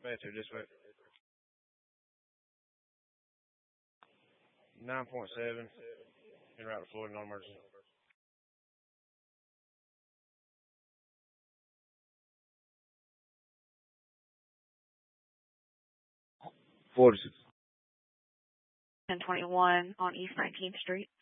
Dispatcher, dispatch. 9.7. En route to Florida, non-emergency. Florida. 1021 on East 19th Street.